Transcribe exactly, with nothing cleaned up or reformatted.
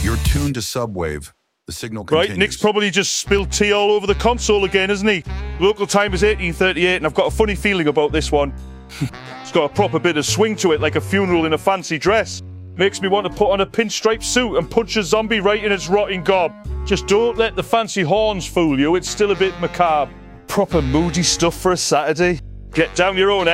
You're tuned to Subwave. The signal continues. Right, Nick's probably just spilled tea all over the console again, hasn't he? Local time is eighteen thirty-eight, and I've got a funny feeling about this one. It's got a proper bit of swing to it, like a funeral in a fancy dress. Makes me want to put on a pinstripe suit and punch a zombie right in its rotting gob. Just don't let the fancy horns fool you, it's still a bit macabre. Proper moody stuff for a Saturday. Get down your own